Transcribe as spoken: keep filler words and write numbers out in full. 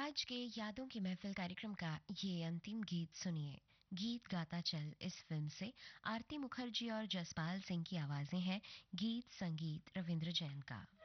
आज के यादों की महफिल कार्यक्रम का ये अंतिम गीत सुनिए। गीत गाता चल इस फिल्म से आरती मुखर्जी और जसपाल सिंह की आवाजें हैं। गीत संगीत रविंद्र जैन का।